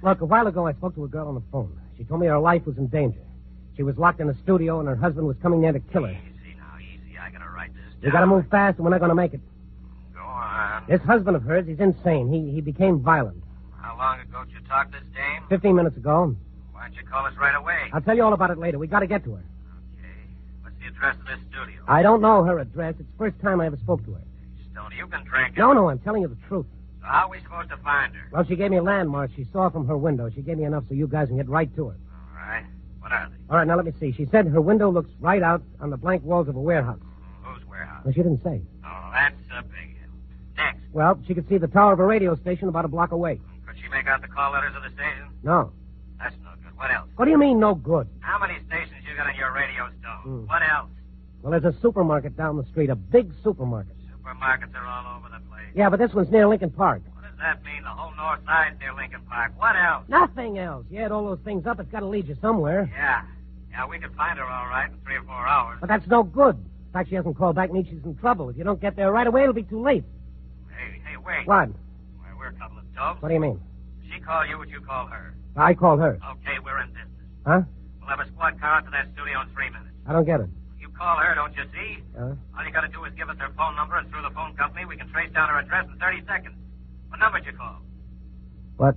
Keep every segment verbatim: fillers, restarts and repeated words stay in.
Look, a while ago I spoke to a girl on the phone. She told me her life was in danger. She was locked in a studio and her husband was coming there to kill her. Easy now, easy. I gotta write this down. We gotta move fast or we're not gonna make it. Go on. This husband of hers, he's insane. He he became violent. How long ago did you talk to this dame? Fifteen minutes ago. Why don't you call us right away? I'll tell you all about it later. We gotta get to her. Okay. What's the address of this studio? I don't know her address. It's the first time I ever spoke to her. Stoney, you can drink it. No, no, I'm telling you the truth. So how are we supposed to find her? Well, she gave me a landmark she saw from her window. She gave me enough so you guys can get right to her. All right. What are they? All right, now let me see. She said her window looks right out on the blank walls of a warehouse. Whose warehouse? Well, she didn't say. Oh, that's a big hit. Next. Well, she could see the tower of a radio station about a block away. Could she make out the call letters of the station? No. That's no good. What else? What do you mean, no good? How many stations you got on your radio stone? Hmm. What else? Well, there's a supermarket down the street, a big supermarket. Supermarkets are all over the place. Yeah, but this one's near Lincoln Park. What does that mean? The whole north side's near Lincoln Park. What else? Nothing else. You add all those things up, it's got to lead you somewhere. Yeah. Yeah, we could find her all right in three or four hours. But that's no good. In fact, she hasn't called back, means she's in trouble. If you don't get there right away, it'll be too late. Hey, hey, wait. What? Why, we're a couple of dubs. What do you mean? She called you, would you call her? I called her. Okay, we're in business. Huh? We'll have a squad car out to that studio in three minutes. I don't get it. You call her, don't you see? Huh? All you gotta do is give us her phone number, and through the phone company, we can trace down her address in thirty seconds. What number did you call? What?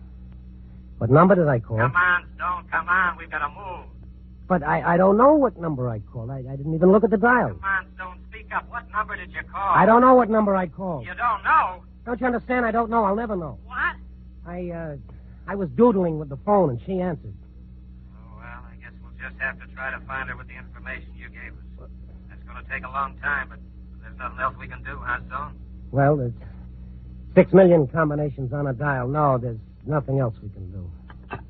What number did I call? Come on, Stone, come on. We've got to move. But I, I don't know what number I called. I, I didn't even look at the dial. Come on, Stone, speak up. What number did you call? I don't know what number I called. You don't know? Don't you understand? I don't know. I'll never know. What? I, uh, I was doodling with the phone, and she answered. Oh, well, I guess we'll just have to try to find her with the information you gave us. That's going to take a long time, but there's nothing else we can do, huh, Stone? Well, there's six million combinations on a dial. No, there's nothing else we can do.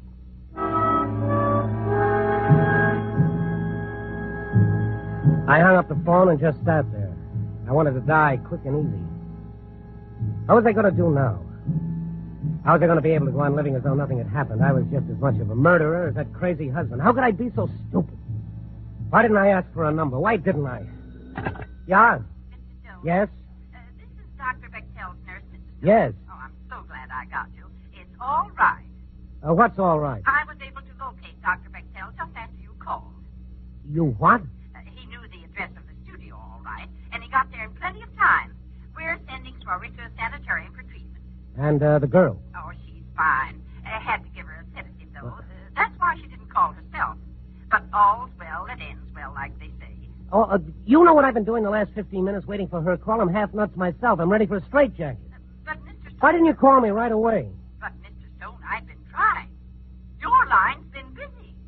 I hung up the phone and just sat there. I wanted to die quick and easy. What was I going to do now? How was I going to be able to go on living as though nothing had happened? I was just as much of a murderer as that crazy husband. How could I be so stupid? Why didn't I ask for a number? Why didn't I? Yeah? Mister Stone. Yes? Uh, this is Doctor Bechtel's nurse, Mister Stone. Yes. Oh, I'm so glad I got you. It's all right. Uh, what's all right? I was able to locate Doctor Bechtel just after you called. You what? Uh, he knew the address of the studio, all right, and he got there in plenty of time. We're sending Swarwick to a sanitarium for treatment. And, uh, the girl? Oh, she's fine. I uh, had to give her a sedative, though. Uh, that's why she didn't call herself. But all's well that ends well, like they say. Oh, uh, you know what I've been doing the last fifteen minutes waiting for her call? I'm half nuts myself. I'm ready for a straitjacket. Uh, but, Mister Stone... Why didn't you call me right away?